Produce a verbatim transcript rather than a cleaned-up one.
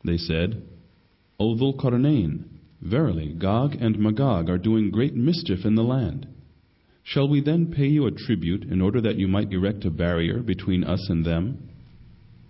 They said, O Dhul Qarnayn, verily Gog and Magog are doing great mischief in the land. Shall we then pay you a tribute in order that you might erect a barrier between us and them?